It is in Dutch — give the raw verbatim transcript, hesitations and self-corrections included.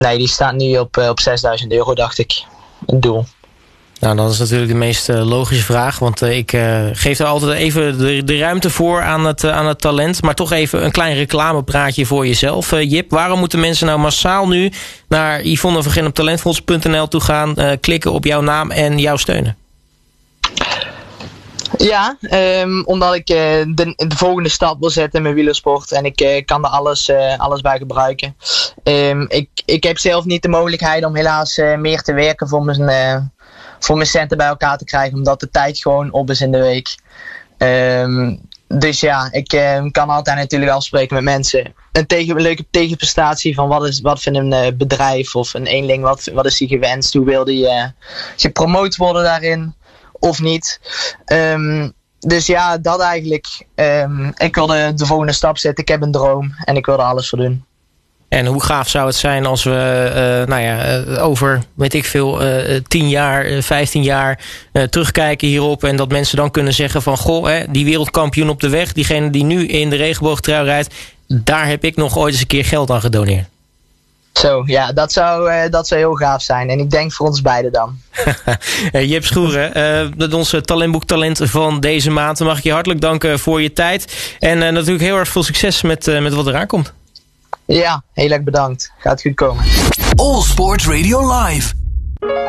Nee, die staat nu op, uh, op zesduizend euro, dacht ik. Een doel. Nou, dat is natuurlijk de meest uh, logische vraag. Want uh, ik uh, geef er altijd even de, de ruimte voor aan het, uh, aan het talent. Maar toch even een klein reclamepraatje voor jezelf. Uh, Jip, waarom moeten mensen nou massaal nu naar Yvonne van Gennep op talentfonds punt n l toe gaan, uh, klikken op jouw naam en jou steunen? Ja, um, omdat ik uh, de, de volgende stap wil zetten in mijn wielersport. En ik uh, kan er alles, uh, alles bij gebruiken. Um, ik, ik heb zelf niet de mogelijkheid om helaas uh, meer te werken voor mijn, uh, voor mijn centen bij elkaar te krijgen. Omdat de tijd gewoon op is in de week. Um, dus ja, ik uh, kan altijd natuurlijk afspreken met mensen. Een, tegen, een leuke tegenprestatie van wat, is, wat vindt een uh, bedrijf of een eenling. Wat, wat is die gewenst? Hoe wil die uh, gepromoot worden daarin? Of niet. Um, dus ja, dat eigenlijk. Um, ik wil de, de volgende stap zetten. Ik heb een droom en ik wil er alles voor doen. En hoe gaaf zou het zijn als we uh, nou ja, uh, over, weet ik veel, uh, tien jaar, uh, vijftien jaar uh, terugkijken hierop. En dat mensen dan kunnen zeggen van, goh, hè, die wereldkampioen op de weg, diegene die nu in de regenboogtrui rijdt, daar heb ik nog ooit eens een keer geld aan gedoneerd. Zo, ja, dat zou, uh, dat zou heel gaaf zijn. En ik denk voor ons beiden dan. Jip Schoeren, uh, onze talentboek Talent van deze maand. Dan mag ik je hartelijk danken voor je tijd. En uh, natuurlijk heel erg veel succes met, uh, met wat eraan komt. Ja, heel erg bedankt. Gaat goed komen. All Sports Radio Live.